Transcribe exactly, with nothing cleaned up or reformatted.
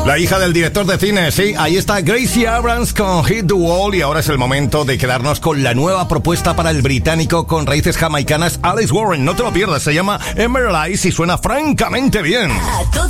La hija del director de cine, sí, ahí está Gracie Abrams con Hit the Wall. Y ahora es el momento de quedarnos con la nueva propuesta para el británico con raíces jamaicanas Alice Warren. No te lo pierdas, se llama Emerald Eyes y suena francamente bien.